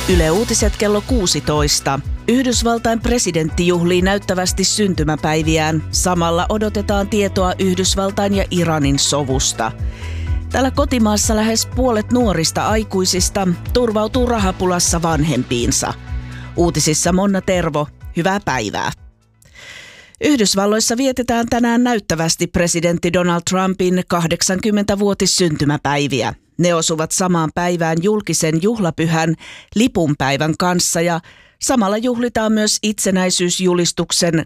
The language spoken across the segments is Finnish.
Yle Uutiset kello 16. Yhdysvaltain presidentti juhlii näyttävästi syntymäpäiviään. Samalla odotetaan tietoa Yhdysvaltain ja Iranin sovusta. Täällä kotimaassa lähes puolet nuorista aikuisista turvautuu rahapulassa vanhempiinsa. Uutisissa Monna Tervo, hyvää päivää. Yhdysvalloissa vietetään tänään näyttävästi presidentti Donald Trumpin 80-vuotissyntymäpäiviä. Ne osuvat samaan päivään julkisen juhlapyhän lipunpäivän kanssa ja samalla juhlitaan myös itsenäisyysjulistuksen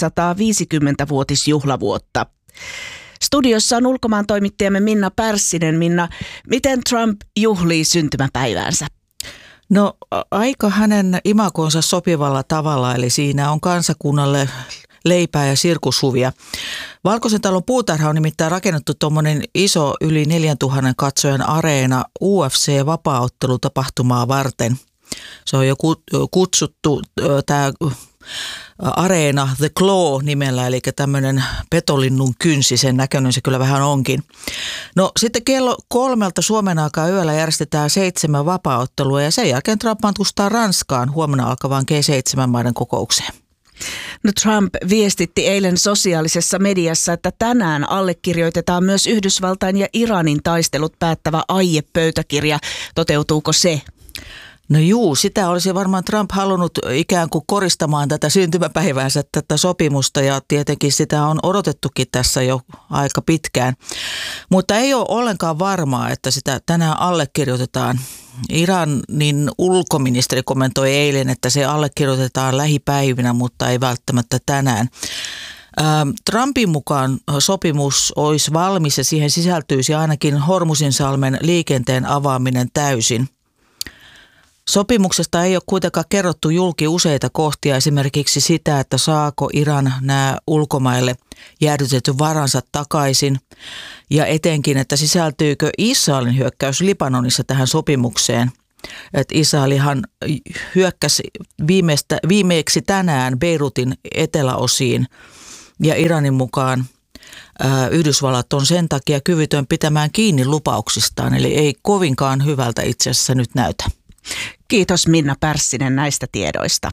250-vuotisjuhlavuotta. Studiossa on ulkomaantoimittajamme Minna Pärssinen. Minna, miten Trump juhlii syntymäpäiväänsä? No aika hänen imagonsa sopivalla tavalla, eli siinä on kansakunnalle leipää ja sirkushuvia. Valkoisen talon puutarha on nimittäin rakennettu tuommoinen iso yli 4000 katsojan areena UFC-vapaaottelutapahtumaa varten. Se on jo kutsuttu tämä areena The Claw nimellä, eli tämmöinen petolinnun kynsi, sen näköinen se kyllä vähän onkin. No sitten kello 3 Suomen aikaa yöllä järjestetään 7 vapaaottelua ja sen jälkeen Trump matkustaa Ranskaan huomenna alkavaan G7-maiden kokoukseen. No Trump viestitti eilen sosiaalisessa mediassa, että tänään allekirjoitetaan myös Yhdysvaltain ja Iranin taistelut päättävä aiepöytäkirja. Toteutuuko se? No juu, sitä olisi varmaan Trump halunnut ikään kuin koristamaan tätä syntymäpäiväänsä, tätä sopimusta, ja tietenkin sitä on odotettukin tässä jo aika pitkään. Mutta ei ole ollenkaan varmaa, että sitä tänään allekirjoitetaan. Iranin ulkoministeri kommentoi eilen, että se allekirjoitetaan lähipäivinä, mutta ei välttämättä tänään. Trumpin mukaan sopimus olisi valmis ja siihen sisältyisi ainakin Hormuzinsalmen liikenteen avaaminen täysin. Sopimuksesta ei ole kuitenkaan kerrottu julki useita kohtia, esimerkiksi sitä, että saako Iran nämä ulkomaille jäädytetty varansa takaisin ja etenkin, että sisältyykö Israelin hyökkäys Libanonissa tähän sopimukseen. Että Israelihan hyökkäsi viimeksi tänään Beirutin eteläosiin ja Iranin mukaan Yhdysvallat on sen takia kyvytön pitämään kiinni lupauksistaan, eli ei kovinkaan hyvältä itse asiassa nyt näytä. Kiitos Minna Pärssinen näistä tiedoista.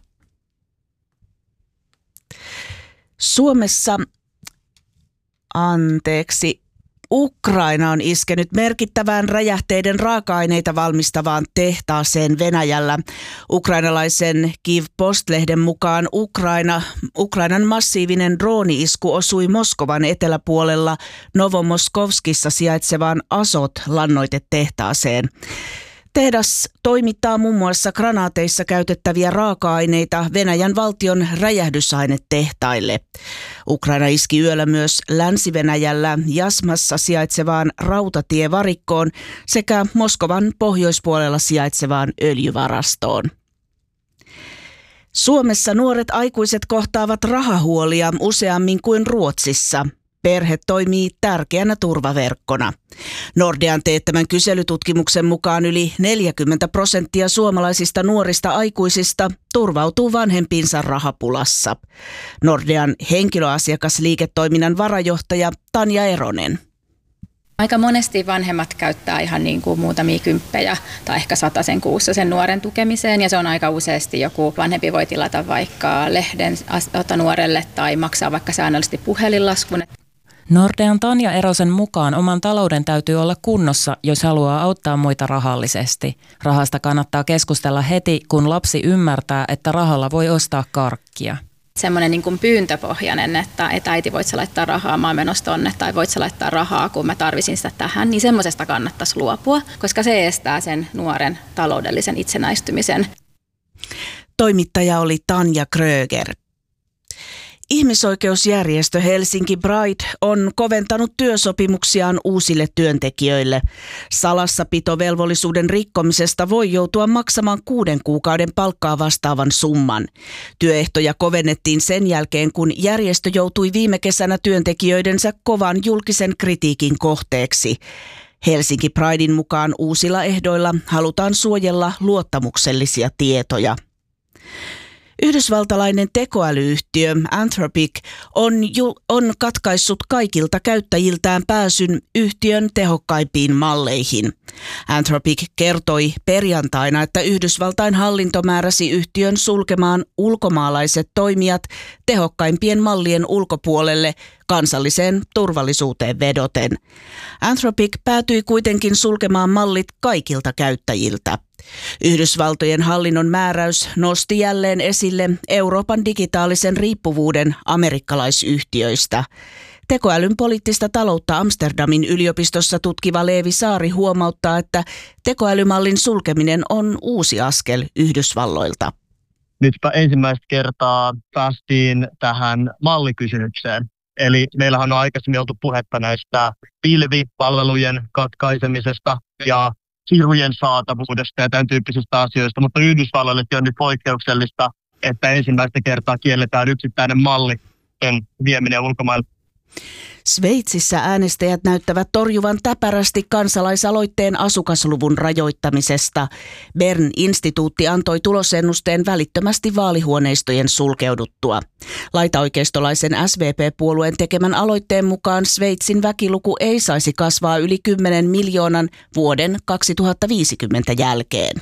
Ukraina on iskenyt merkittävään räjähteiden raaka-aineita valmistavaan tehtaaseen Venäjällä. Ukrainalaisen Kyiv Post-lehden mukaan Ukrainan massiivinen drooni-isku osui Moskovan eteläpuolella Novomoskovskissa sijaitsevaan Azot-lannoitetehtaaseen. Tehdas toimittaa muun muassa granaateissa käytettäviä raaka-aineita Venäjän valtion räjähdysainetehtaille. Ukraina iski yöllä myös Länsi-Venäjällä Jasmassa sijaitsevaan rautatievarikkoon sekä Moskovan pohjoispuolella sijaitsevaan öljyvarastoon. Suomessa nuoret aikuiset kohtaavat rahahuolia useammin kuin Ruotsissa. Perhe toimii tärkeänä turvaverkkona. Nordean teettämän kyselytutkimuksen mukaan yli 40% suomalaisista nuorista aikuisista turvautuu vanhempiinsa rahapulassa. Nordean henkilöasiakasliiketoiminnan varajohtaja Tanja Eronen. Aika monesti vanhemmat käyttää ihan niin kuin muutamia kymppejä tai ehkä 100 kuussa sen nuoren tukemiseen, ja se on aika useasti joku vanhempi voi tilata vaikka lehden nuorelle tai maksaa vaikka säännöllisesti puhelinlaskun. Nordean Tanja Erosen mukaan oman talouden täytyy olla kunnossa, jos haluaa auttaa muita rahallisesti. Rahasta kannattaa keskustella heti, kun lapsi ymmärtää, että rahalla voi ostaa karkkia. Semmoinen niin kuin pyyntöpohjainen, että äiti, voit sä laittaa rahaa, mä oon menossa tonne, tai voit sä laittaa rahaa, kun mä tarvisin sitä tähän, niin semmoisesta kannattaisi luopua, koska se estää sen nuoren taloudellisen itsenäistymisen. Toimittaja oli Tanja Kröger. Ihmisoikeusjärjestö Helsinki Pride on koventanut työsopimuksiaan uusille työntekijöille. Salassapitovelvollisuuden rikkomisesta voi joutua maksamaan 6 kuukauden palkkaa vastaavan summan. Työehtoja kovennettiin sen jälkeen, kun järjestö joutui viime kesänä työntekijöidensä kovan julkisen kritiikin kohteeksi. Helsinki Pridein mukaan uusilla ehdoilla halutaan suojella luottamuksellisia tietoja. Yhdysvaltalainen tekoälyyhtiö Anthropic on katkaissut kaikilta käyttäjiltään pääsyn yhtiön tehokkaimpiin malleihin. Anthropic kertoi perjantaina, että Yhdysvaltain hallinto määräsi yhtiön sulkemaan ulkomaalaiset toimijat tehokkaimpien mallien ulkopuolelle kansalliseen turvallisuuteen vedoten. Anthropic päätyi kuitenkin sulkemaan mallit kaikilta käyttäjiltä. Yhdysvaltojen hallinnon määräys nosti jälleen esille Euroopan digitaalisen riippuvuuden amerikkalaisyhtiöistä. Tekoälyn poliittista taloutta Amsterdamin yliopistossa tutkiva Leevi Saari huomauttaa, että tekoälymallin sulkeminen on uusi askel Yhdysvalloilta. Nytpä ensimmäistä kertaa päästiin tähän mallikysymykseen. Eli meillähän on aikaisemmin oltu puhetta näistä pilvipalvelujen katkaisemisesta ja sirujen saatavuudesta ja tämän tyyppisistä asioista, mutta Yhdysvalloille on nyt poikkeuksellista, että ensimmäistä kertaa kielletään yksittäinen malli sen vieminen ulkomaille. Sveitsissä äänestäjät näyttävät torjuvan täpärästi kansalaisaloitteen asukasluvun rajoittamisesta. Bern-instituutti antoi tulosennusteen välittömästi vaalihuoneistojen sulkeuduttua. Laitaoikeistolaisen SVP-puolueen tekemän aloitteen mukaan Sveitsin väkiluku ei saisi kasvaa yli 10 miljoonan vuoden 2050 jälkeen.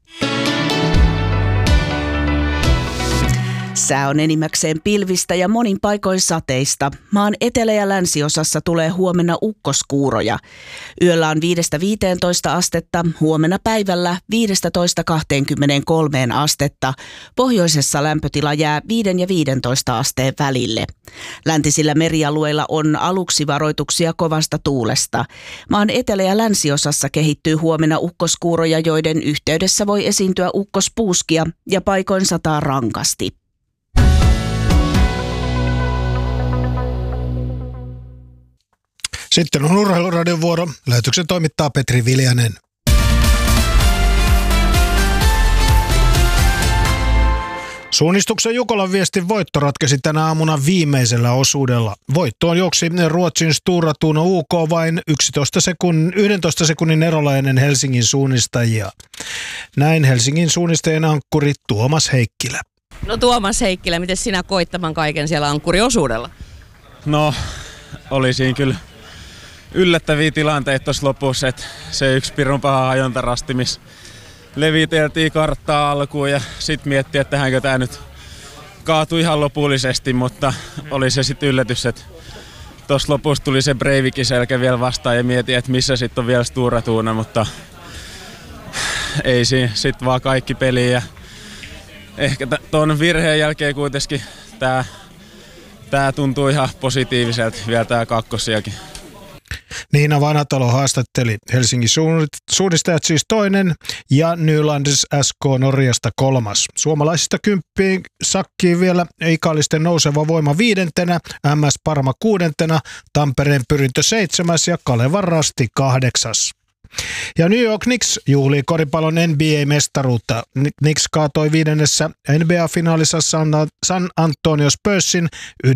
Sää on enimmäkseen pilvistä ja monin paikoin sateista. Maan etelä- ja länsiosassa tulee huomenna ukkoskuuroja. Yöllä on 5-15 astetta, huomenna päivällä 15-23 astetta. Pohjoisessa lämpötila jää 5 ja 15 asteen välille. Läntisillä merialueilla on aluksi varoituksia kovasta tuulesta. Maan etelä- ja länsiosassa kehittyy huomenna ukkoskuuroja, joiden yhteydessä voi esiintyä ukkospuuskia ja paikoin sataa rankasti. Sitten on Urheiluradion vuoro. Lähetyksen toimittaa Petri Viljanen. Suunnistuksen Jukolan viestin voitto ratkesi tänä aamuna viimeisellä osuudella. Voittoon juoksi Ruotsin Stora Tuno UK vain 11 sekunnin erolla ennen Helsingin suunnistajia. Näin Helsingin suunnistajien ankkuri Tuomas Heikkilä. No Tuomas Heikkilä, miten sinä koit tämän kaiken siellä ankkuriosuudella? No, oli siinä kyllä yllättäviä tilanteita tuossa lopussa, että se yksi pirun paha hajontarasti, missä leviteltiin karttaa alkuun ja sitten miettii, että tähänkö tämä nyt kaatui ihan lopullisesti, mutta oli se sitten yllätys, että tuossa lopussa tuli se Breivikin selkä vielä vastaan ja mietin, että missä sitten on vielä Stora Tuno, mutta ei siinä sitten vaan kaikki peliin ja ehkä tuon virheen jälkeen kuitenkin tämä tuntuu ihan positiiviselta vielä tämä kakkosiakin. Niina Vanhatalo haastatteli Helsingin suunnistajat siis toinen ja Nylanders SK Norjasta 3. Suomalaisista kymppiin sakkiin vielä Ikallisten nouseva voima 5, MS Parma 6, Tampereen Pyrintö 7 ja Kalevan Rasti 8. Ja New York Knicks juhlii koripallon NBA-mestaruutta. Knicks kaatoi 5. NBA-finaalissa San Antonio Spursin 94-90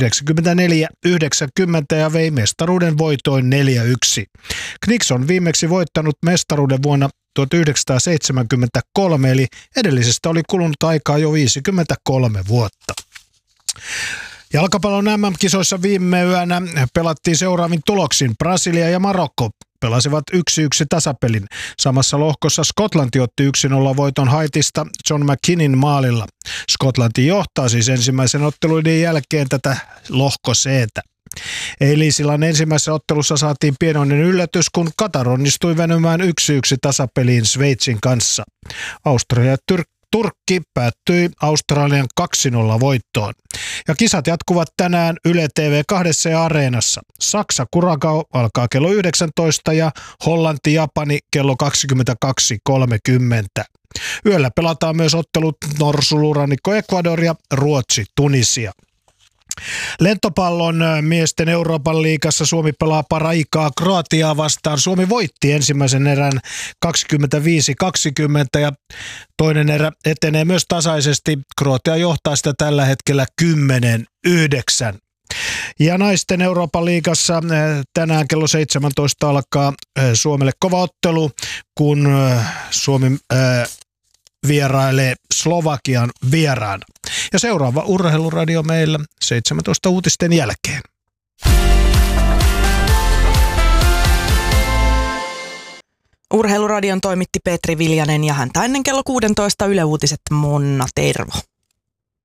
ja vei mestaruuden voitoin 4-1. Knicks on viimeksi voittanut mestaruuden vuonna 1973, eli edellisestä oli kulunut aikaa jo 53 vuotta. Jalkapallon MM-kisoissa viime yönä pelattiin seuraavin tuloksin. Brasilia ja Marokko pelasivat 1-1 tasapelin. Samassa lohkossa Skotlanti otti 1-0 voiton Haitista John McKinnin maalilla. Skotlanti johtaa siis ensimmäisen otteluiden jälkeen tätä lohko C:tä. Eilisillan ensimmäisessä ottelussa saatiin pienoinen yllätys, kun Katar onnistui venymään 1-1 tasapeliin Sveitsin kanssa. Austria ja Turkki päättyi Australian 2-0 voittoon. Ja kisat jatkuvat tänään Yle TV 2 ja Areenassa. Saksa Curacao alkaa kello 19 ja Hollanti Japani kello 22.30. Yöllä pelataan myös ottelut Norsulurannikko Ecuador ja Ruotsi Tunisia. Lentopallon miesten Euroopan liigassa Suomi pelaa paraikaa Kroatiaa vastaan. Suomi voitti ensimmäisen erän 25-20 ja toinen erä etenee myös tasaisesti. Kroatia johtaa sitä tällä hetkellä 10-9. Ja naisten Euroopan liigassa tänään kello 17 alkaa Suomelle kova ottelu, kun Suomi vierailee Slovakian vieraana. Ja seuraava urheiluradio meillä 17 uutisten jälkeen. Urheiluradion toimitti Petri Viljanen ja häntä ennen kello 16 Yle Uutiset Monna Tervo.